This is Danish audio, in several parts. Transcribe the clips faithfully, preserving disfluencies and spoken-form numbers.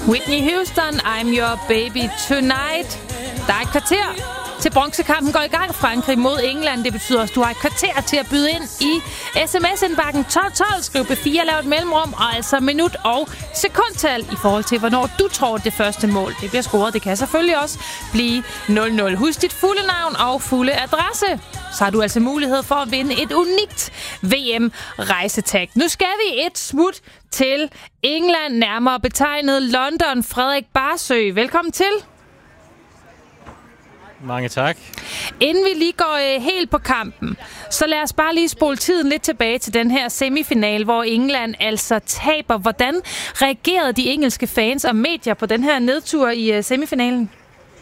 Whitney Houston, I'm your baby tonight. Der er et kvarter til bronzekampen går i gang. Frankrig mod England. Det betyder også, at du har et kvarter til at byde ind i sms-indbakken tolv tolv. Skriv B fire, lav et mellemrum, og altså minut og sekundtal i forhold til, hvornår du tror, det første mål det bliver scoret. Det kan selvfølgelig også blive nul nul. Husk dit fulde navn og fulde adresse. Så har du altså mulighed for at vinde et unikt V M-rejsetag. Nu skal vi et smut til England, nærmere betegnet London. Frederik Barsø, velkommen til. Mange tak. Inden vi lige går øh, helt på kampen, så lad os bare lige spole tiden lidt tilbage til den her semifinal, hvor England altså taber. Hvordan reagerede de engelske fans og medier på den her nedtur i øh, semifinalen?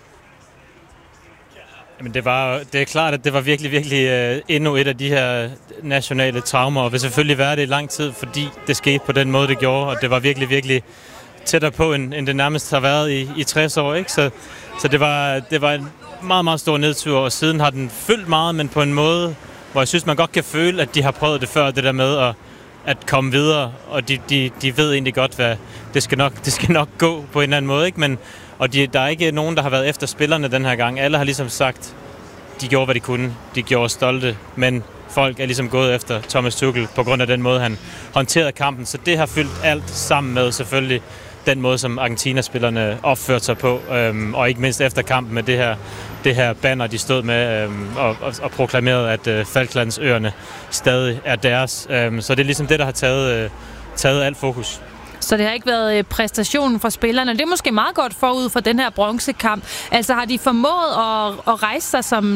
Jamen det, var, det er klart, at det var virkelig, virkelig øh, endnu et af de her nationale traumer, og vil selvfølgelig være det i lang tid, fordi det skete på den måde, det gjorde, og det var virkelig, virkelig tættere på, end, end det nærmest har været i, i tres år, ikke? Så, så det var, det var en meget, meget stor nedtur, og siden har den fyldt meget, men på en måde, hvor jeg synes, man godt kan føle, at de har prøvet det før, det der med at, at komme videre, og de, de, de ved egentlig godt, hvad det skal nok, det skal nok gå på en eller anden måde, ikke? Men, og de, der er ikke nogen, der har været efter spillerne den her gang. Alle har ligesom sagt, de gjorde, hvad de kunne. De gjorde stolte, men folk er ligesom gået efter Thomas Tuchel på grund af den måde, han håndterede kampen. Så det har fyldt alt sammen med selvfølgelig den måde, som Argentina-spillerne opførte sig på, øhm, og ikke mindst efter kampen med det her, det her banner, de stod med øhm, og, og, og proklamerede, at øh, Falklandsøerne stadig er deres. Øhm, så det er ligesom det, der har taget, øh, taget alt fokus. Så det har ikke været præstationen for spillerne. Det er måske meget godt forud for den her bronzekamp. Altså har de formået at, at rejse sig som